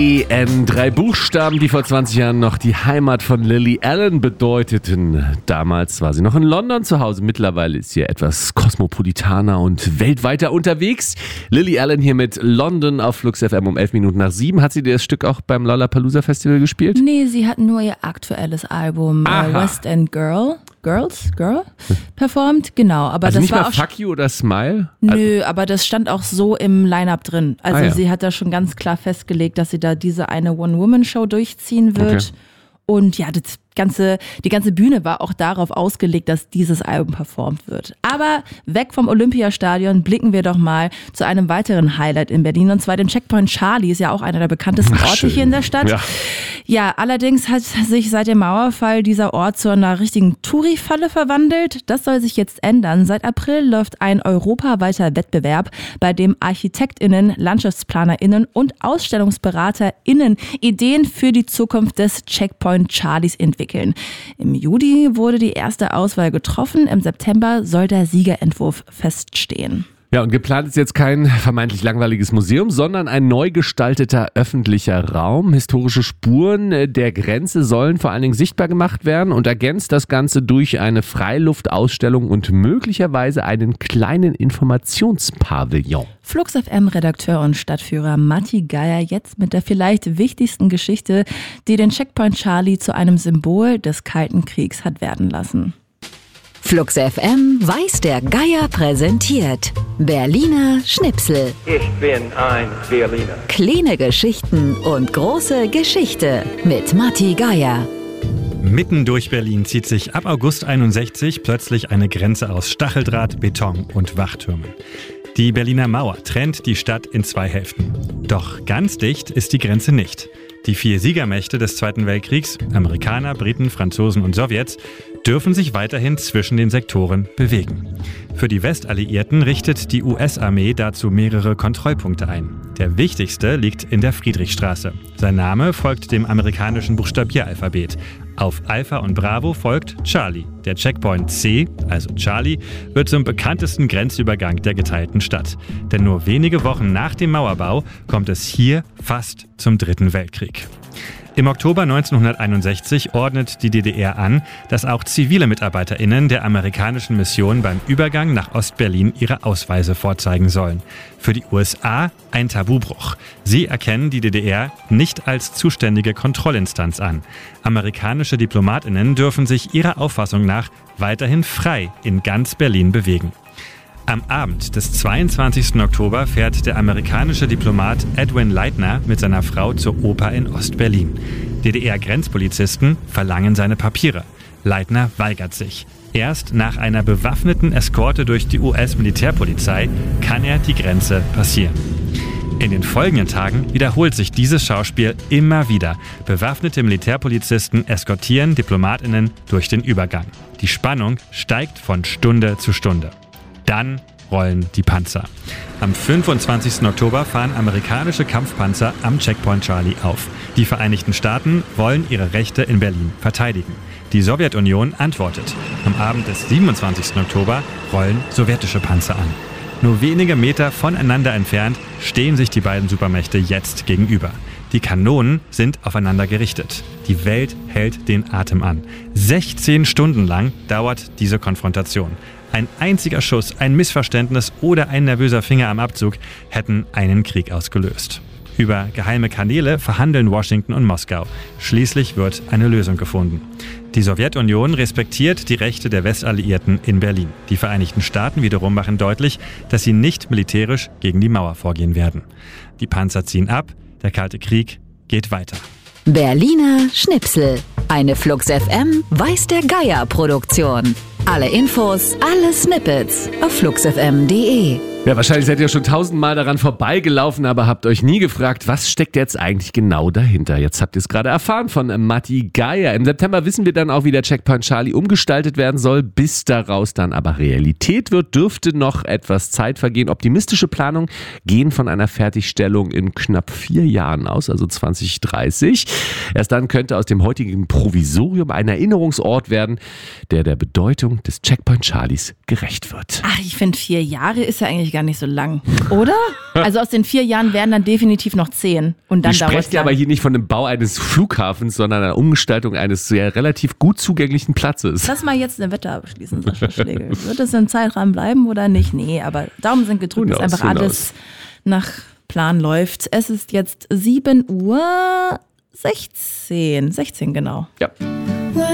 EN, 3 Buchstaben, die vor 20 Jahren noch die Heimat von Lily Allen bedeuteten. Damals war sie noch in London zu Hause. Mittlerweile ist sie etwas kosmopolitaner und weltweiter unterwegs. Lily Allen hier mit London auf Flux FM um 7:11. Hat sie das Stück auch beim Lollapalooza Festival gespielt? Nee, sie hat nur ihr aktuelles Album West End Girl performt, genau. Aber also das nicht war mal auch Fuck You oder Smile? Nö, aber das stand auch so im Line-Up drin. Also sie hat da schon ganz klar festgelegt, dass sie da diese eine One-Woman-Show durchziehen wird. Okay. Und ja, die ganze Bühne war auch darauf ausgelegt, dass dieses Album performt wird. Aber weg vom Olympiastadion blicken wir doch mal zu einem weiteren Highlight in Berlin, und zwar dem Checkpoint Charlie. Ist ja auch einer der bekanntesten Orte hier in der Stadt. Ja, allerdings hat sich seit dem Mauerfall dieser Ort zu einer richtigen Touri-Falle verwandelt. Das soll sich jetzt ändern. Seit April läuft ein europaweiter Wettbewerb, bei dem ArchitektInnen, LandschaftsplanerInnen und AusstellungsberaterInnen Ideen für die Zukunft des Checkpoint Charlies entwickeln. Im Juli wurde die erste Auswahl getroffen. Im September soll der Siegerentwurf feststehen. Ja, und geplant ist jetzt kein vermeintlich langweiliges Museum, sondern ein neu gestalteter öffentlicher Raum. Historische Spuren der Grenze sollen vor allen Dingen sichtbar gemacht werden und ergänzt das Ganze durch eine Freiluftausstellung und möglicherweise einen kleinen Informationspavillon. Flux FM-Redakteur und Stadtführer Matti Geier jetzt mit der vielleicht wichtigsten Geschichte, die den Checkpoint Charlie zu einem Symbol des Kalten Kriegs hat werden lassen. Flux FM weiß der Geier präsentiert. Berliner Schnipsel. Ich bin ein Berliner. Kleine Geschichten und große Geschichte mit Matti Geier. Mitten durch Berlin zieht sich ab August 61 plötzlich eine Grenze aus Stacheldraht, Beton und Wachtürmen. Die Berliner Mauer trennt die Stadt in 2 Hälften. Doch ganz dicht ist die Grenze nicht. Die 4 Siegermächte des Zweiten Weltkriegs, Amerikaner, Briten, Franzosen und Sowjets, dürfen sich weiterhin zwischen den Sektoren bewegen. Für die Westalliierten richtet die US-Armee dazu mehrere Kontrollpunkte ein. Der wichtigste liegt in der Friedrichstraße. Sein Name folgt dem amerikanischen Buchstabieralphabet. Auf Alpha und Bravo folgt Charlie. Der Checkpoint C, also Charlie, wird zum bekanntesten Grenzübergang der geteilten Stadt. Denn nur wenige Wochen nach dem Mauerbau kommt es hier fast zum Dritten Weltkrieg. Im Oktober 1961 ordnet die DDR an, dass auch zivile MitarbeiterInnen der amerikanischen Mission beim Übergang nach Ostberlin ihre Ausweise vorzeigen sollen. Für die USA ein Tabubruch. Sie erkennen die DDR nicht als zuständige Kontrollinstanz an. Amerikanische DiplomatInnen dürfen sich ihrer Auffassung nach weiterhin frei in ganz Berlin bewegen. Am Abend des 22. Oktober fährt der amerikanische Diplomat Edwin Leitner mit seiner Frau zur Oper in Ostberlin. DDR-Grenzpolizisten verlangen seine Papiere. Leitner weigert sich. Erst nach einer bewaffneten Eskorte durch die US-Militärpolizei kann er die Grenze passieren. In den folgenden Tagen wiederholt sich dieses Schauspiel immer wieder. Bewaffnete Militärpolizisten eskortieren DiplomatInnen durch den Übergang. Die Spannung steigt von Stunde zu Stunde. Dann rollen die Panzer. Am 25. Oktober fahren amerikanische Kampfpanzer am Checkpoint Charlie auf. Die Vereinigten Staaten wollen ihre Rechte in Berlin verteidigen. Die Sowjetunion antwortet. Am Abend des 27. Oktober rollen sowjetische Panzer an. Nur wenige Meter voneinander entfernt stehen sich die beiden Supermächte jetzt gegenüber. Die Kanonen sind aufeinander gerichtet. Die Welt hält den Atem an. 16 Stunden lang dauert diese Konfrontation. Ein einziger Schuss, ein Missverständnis oder ein nervöser Finger am Abzug hätten einen Krieg ausgelöst. Über geheime Kanäle verhandeln Washington und Moskau. Schließlich wird eine Lösung gefunden. Die Sowjetunion respektiert die Rechte der Westalliierten in Berlin. Die Vereinigten Staaten wiederum machen deutlich, dass sie nicht militärisch gegen die Mauer vorgehen werden. Die Panzer ziehen ab, der Kalte Krieg geht weiter. Berliner Schnipsel. Eine Flux FM weiß der Geier Produktion. Alle Infos, alle Snippets auf fluxfm.de. Ja, wahrscheinlich seid ihr schon 1000-mal daran vorbeigelaufen, aber habt euch nie gefragt, was steckt jetzt eigentlich genau dahinter? Jetzt habt ihr es gerade erfahren von Matti Geier. Im September wissen wir dann auch, wie der Checkpoint Charlie umgestaltet werden soll. Bis daraus dann aber Realität wird, dürfte noch etwas Zeit vergehen. Optimistische Planungen gehen von einer Fertigstellung in knapp 4 Jahren aus, also 2030. Erst dann könnte aus dem heutigen Provisorium ein Erinnerungsort werden, der der Bedeutung des Checkpoint Charlies gerecht wird. Ach, ich finde 4 Jahre ist ja eigentlich ich, gar nicht so lang, oder? Also aus den 4 Jahren wären dann definitiv noch 10. Und dann Wir dauert es sprechen ja aber hier nicht von dem Bau eines Flughafens, sondern einer Umgestaltung eines sehr relativ gut zugänglichen Platzes. Lass mal jetzt eine Wette abschließen, Sascha Schlegel. Wird es im Zeitrahmen bleiben oder nicht? Nee, aber Daumen sind gedrückt, dass einfach alles nach Plan läuft. Es ist jetzt 7:16 Uhr. 16 genau. Ja.